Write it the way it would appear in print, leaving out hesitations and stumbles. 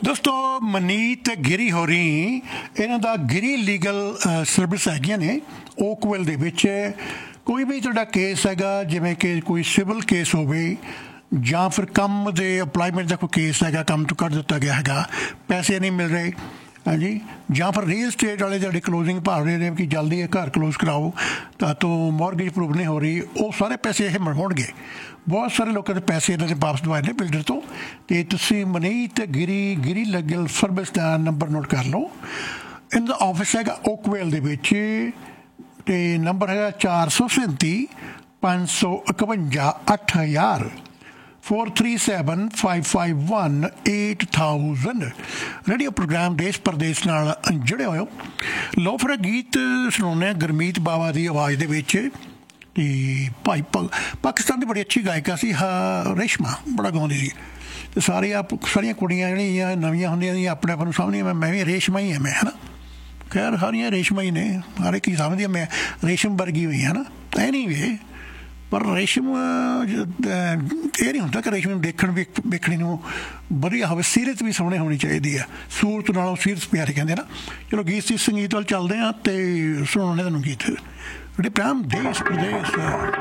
ਦੋਸਤੋ ਮਨੀਤ ਗਿਰੀ ਹੋਰੀ ਇਹਨਾਂ ਦਾ ਗਿਰੀ ਲੀਗਲ ਸਰਵਿਸ ਹੈਗੀਆਂ ਨੇ ਓਕਵਿਲ ਦੇ ਵਿੱਚ। ਕੋਈ ਵੀ ਤੁਹਾਡਾ ਕੇਸ ਹੈਗਾ, ਜਿਵੇਂ ਕਿ ਕੋਈ ਸਿਵਲ ਕੇਸ ਹੋਵੇ ਜਾਂ ਫਿਰ ਕੰਮ ਦੇ ਅਪਲਾਈਮੈਂਟ ਦਾ ਕੋਈ ਕੇਸ ਹੈਗਾ, ਕੰਮ ਤੋਂ ਕੱਢ ਦਿੱਤਾ ਗਿਆ ਹੈਗਾ, ਪੈਸੇ ਨਹੀਂ ਮਿਲ ਰਹੇ, ਹਾਂਜੀ, ਜਾਂ ਫਿਰ ਰੀਅਲ ਸਟੇਟ ਵਾਲੇ ਤੁਹਾਡੀ ਕਲੋਜ਼ਿੰਗ ਭਾਲ ਰਹੇ ਨੇ ਕਿ ਜਲਦੀ ਇਹ ਘਰ ਕਲੋਜ਼ ਕਰਾਓ ਤਾਂ ਤੋਂ ਮੌਰਗੇਜ ਅਪਰੂਵ ਨਹੀਂ ਹੋ ਰਹੀ, ਉਹ ਸਾਰੇ ਪੈਸੇ ਇਹ ਹੋਣਗੇ। ਬਹੁਤ ਸਾਰੇ ਲੋਕਾਂ ਦੇ ਪੈਸੇ ਇਹਨਾਂ ਦੇ ਵਾਪਸ ਦਵਾਏ ਨੇ ਬਿਲਡਰ ਤੋਂ। ਅਤੇ ਤੁਸੀਂ ਮਨੀਤ ਗਿਰੀ ਲੀਗਲ ਸਰਵਿਸ ਦਾ ਨੰਬਰ ਨੋਟ ਕਰ ਲਓ। ਇਹਨਾਂ ਦਾ ਆਫਿਸ ਹੈਗਾ ਓਕਵਿਲ ਦੇ ਵਿੱਚ ਅਤੇ ਨੰਬਰ ਹੈਗਾ 437 551 8000 437 551 8000। ਰੇਡੀਓ ਪ੍ਰੋਗਰਾਮ ਦੇਸ਼ ਪ੍ਰਦੇਸ਼ ਨਾਲ ਜੁੜੇ ਹੋਏ ਹੋ। ਲਓ ਫਿਰ ਗੀਤ ਸੁਣਾਉਂਦੇ ਹਾਂ ਗੁਰਮੀਤ ਬਾਵਾ ਦੀ ਆਵਾਜ਼ ਦੇ ਵਿੱਚ। ਅਤੇ ਭਾਈ ਪਾਕਿਸਤਾਨ ਦੀ ਬੜੀ ਅੱਛੀ ਗਾਇਕਾ ਸੀ ਰੇਸ਼ਮਾ, ਬੜਾ ਗਾਉਂਦੀ ਸੀ। ਅਤੇ ਸਾਰੀਆਂ ਕੁੜੀਆਂ ਜਿਹੜੀਆਂ ਨਵੀਆਂ ਹੁੰਦੀਆਂ ਸੀ ਆਪਣੇ ਆਪ ਨੂੰ ਸਮਝਦੀਆਂ ਮੈਂ ਵੀ ਰੇਸ਼ਮਾ ਹੀ ਹਾਂ, ਮੈਂ ਹੈ ਨਾ। ਖੈਰ ਸਾਰੀਆਂ ਰੇਸ਼ਮਾ ਹੀ ਨੇ, ਹਰ ਇੱਕ ਹੀ ਸਮਝਦੀ ਮੈਂ ਰੇਸ਼ਮ ਵਰਗੀ ਹੋਈ ਹੈ ਨਾ। ਇਹ ਨਹੀਂ ਵੇ, ਪਰ ਰੇਸ਼ਮ ਇਹ ਨਹੀਂ ਹੁੰਦਾ ਕਿ ਰੇਸ਼ਮ ਵੇਖਣੀ ਨੂੰ ਵਧੀਆ ਹੋਵੇ, ਸੀਰਤ ਵੀ ਸੋਹਣੀ ਹੋਣੀ ਚਾਹੀਦੀ ਆ। ਸੂਰਤ ਨਾਲੋਂ ਸੀਰਤ ਪਿਆਰੀ ਕਹਿੰਦੇ ਨਾ। ਚਲੋ ਗੀਤ ਦੀ ਸੰਗੀਤ ਵੱਲ ਚੱਲਦੇ ਹਾਂ ਅਤੇ ਸੁਣਾਉਂਦੇ ਤੁਹਾਨੂੰ ਗੀਤ ਜਿਹੜੇ ਪ੍ਰੇਮ ਦੇਸ਼ ਪ੍ਰਦੇਸ਼